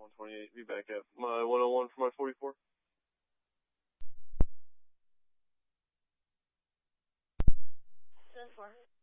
128. Be back at my 101 for my 44. 7-4.